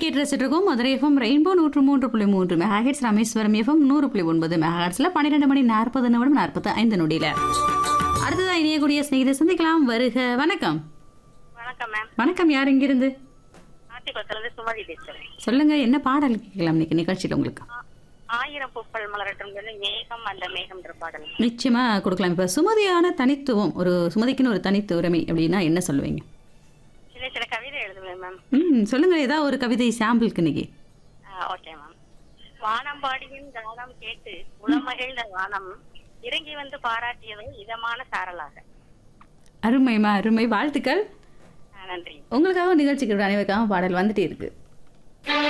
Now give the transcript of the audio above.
கேட்டு ரசிட்டு இருக்கோம். Madurai FM rainbow 103.3 megahertz, Rameswaram FM 100.9 மெகாஹெர்ட்ஸ்ல 12 மணி 40 நிமிடம் 45 நொடியில அடுத்ததா இணையக்கூடிய ஸ்நேகிதை சந்திக்கலாம். வருக. வணக்கம். வணக்கம் மேம். வணக்கம். யார் இங்கிருந்து? ஆத்திக்குளத்துலேருந்து சுமதி பேசுறேன். சொல்லுங்க, என்ன பாடல் கேட்கலாம் இன்னைக்கு நிகழ்ச்சியில் உங்களுக்கு? ஆயிரம் பூக்கள் மலரட்டும் மேகம் அந்த மேகம்ன்ற பாடல். நிச்சயமா கொடுக்கலாம். இப்ப சுமதியான தனித்துவம், ஒரு சுமதிக்குன்னு ஒரு தனித்துவமை அப்படின்னா என்ன சொல்லுவீங்க? சில சில கவிதை எழுதுவேன் மேம். சொல்லுங்க, ஏதாவது ஒரு கவிதை சாம்பிளுக்கு இன்னைக்கு. Okay ma'am. வானம்பாடியின் கானம் கேட்டு உளமகிழ்ந்த வானம் இறங்கி வந்து பாராட்டியதோ இதமான சாரலாக. அருமைமா, அருமை. வாழ்த்துக்கள். நன்றி. உங்களுக்காக நிகழ்ச்சிக்கு அனைவருக்காக பாடல் வந்துட்டே இருக்கு.